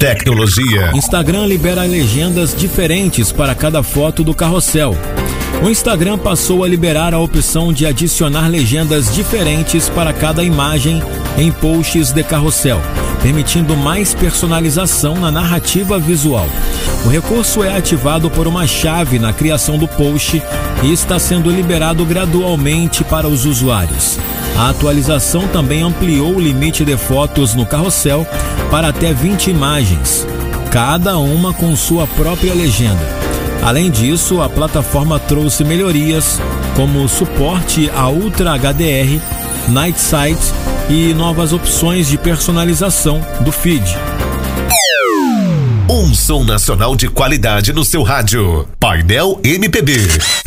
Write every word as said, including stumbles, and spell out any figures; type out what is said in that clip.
tecnologia. Instagram libera legendas diferentes para cada foto do carrossel. O Instagram passou a liberar a opção de adicionar legendas diferentes para cada imagem em posts de carrossel, permitindo mais personalização na narrativa visual. O recurso é ativado por uma chave na criação do post e está sendo liberado gradualmente para os usuários. A atualização também ampliou o limite de fotos no carrossel para até vinte imagens, cada uma com sua própria legenda. Além disso, a plataforma trouxe melhorias como suporte a Ultra H D R, Night Sight e novas opções de personalização do feed. Um som nacional de qualidade no seu rádio. Painel M P B.